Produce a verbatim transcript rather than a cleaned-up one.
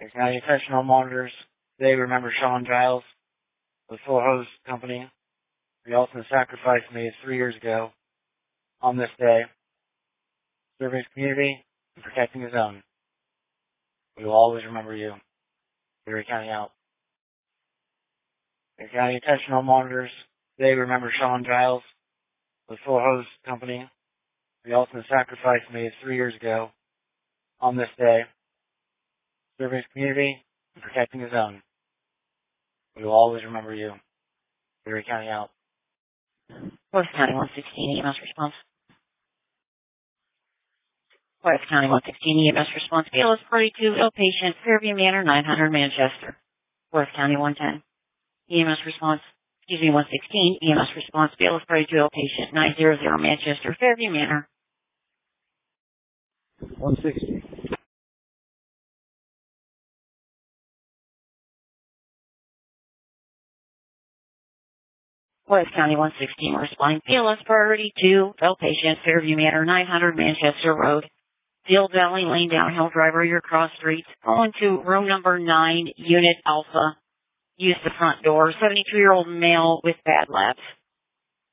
County Professional Monitors. Today, remember Sean Giles, the Full Hose Company. The ultimate sacrifice made three years ago on this day, serving his community and protecting his own. We will always remember you. Erie County out. Erie County Professional Monitors. Today, remember Sean Giles, the Full Hose Company. The ultimate sacrifice made three years ago on this day, serving his community and protecting his own. We will always remember you. Erie County out. Forest County one sixteen E M S response. Forest County one sixteen E M S response. B L S party two, ill patient, Fairview Manor, nine hundred Manchester. Forest County one ten. E M S response. Excuse me, one sixteen E M S response. B L S party two, ill patient, nine hundred Manchester, Fairview Manor. one sixty. Forest County one sixteen responding. P L S priority two, ill patient, Fairview Manor, nine hundred Manchester Road. Field Valley Lane downhill driver, your cross streets. Call into room number nine, unit alpha. Use the front door. seventy-two-year-old male with bad labs.